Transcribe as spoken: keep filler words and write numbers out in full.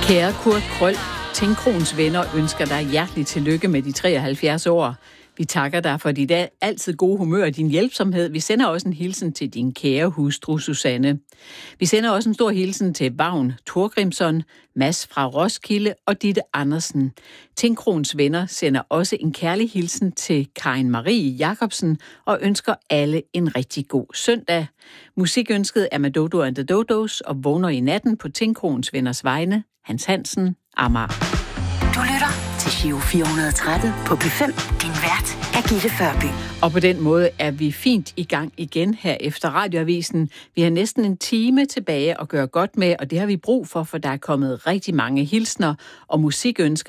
Kære Kurt Krøll, Tinkroens venner ønsker dig hjerteligt tillykke med de treoghalvfjerds år. Vi takker dig for dit altid gode humør og din hjælpsomhed. Vi sender også en hilsen til din kære hustru, Susanne. Vi sender også en stor hilsen til Vagn Thorgrimsson, Mads fra Roskilde og Ditte Andersen. Tinkroens venner sender også en kærlig hilsen til Karin Marie Jacobsen og ønsker alle en rigtig god søndag. Musikønsket er med Dodo and the Dodos og vågner i natten på Tinkroens venners vegne. Hans Hansen, Amager. Du lytter til Giro fire hundrede og tretten på P fem. Din vært er Gitte Førby. Og på den måde er vi fint i gang igen her efter Radioavisen. Vi har næsten en time tilbage at gøre godt med, og det har vi brug for, for der er kommet rigtig mange hilsner og musikønsker